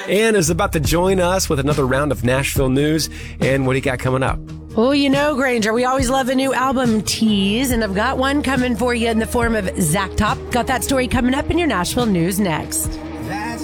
Ann is about to join us with another round of Nashville news. And what do you got coming up? Well, you know, Granger, we always love a new album tease, and I've got one coming for you in the form of Zach Top. Got that story coming up in your Nashville news next. That's